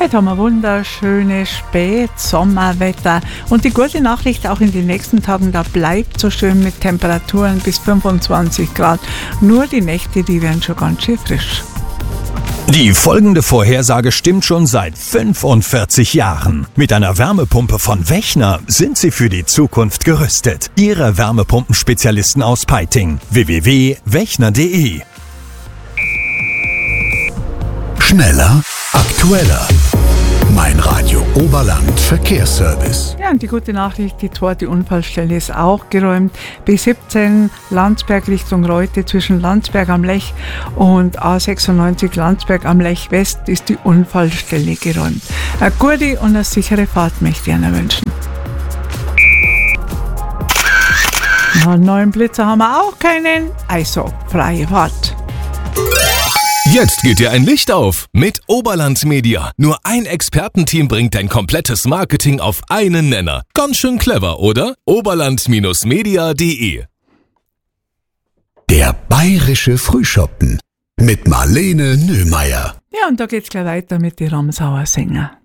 Heute haben wir wunderschönes Spätsommerwetter und die gute Nachricht auch in den nächsten Tagen, da bleibt so schön mit Temperaturen bis 25 Grad. Nur die Nächte, die werden schon ganz schön frisch. Die folgende Vorhersage stimmt schon seit 45 Jahren. Mit einer Wärmepumpe von Wechner sind Sie für die Zukunft gerüstet. Ihre Wärmepumpenspezialisten aus Peiting. www.wechner.de. Schneller, aktueller. Mein Radio Oberland Verkehrsservice. Ja, und die gute Nachricht, die zweite Unfallstelle ist auch geräumt. B17 Landsberg Richtung Reute zwischen Landsberg am Lech und A96 Landsberg am Lech West ist die Unfallstelle geräumt. Eine gute und eine sichere Fahrt möchte ich Ihnen wünschen. Einen neuen Blitzer haben wir auch keinen, also freie Fahrt. Jetzt geht dir ein Licht auf mit Oberland Media. Nur ein Expertenteam bringt dein komplettes Marketing auf einen Nenner. Ganz schön clever, oder? Oberland-media.de. Der bayerische Frühschoppen mit Marlene Nöhmeier. Ja, und da geht's gleich weiter mit den Ramsauer Sänger.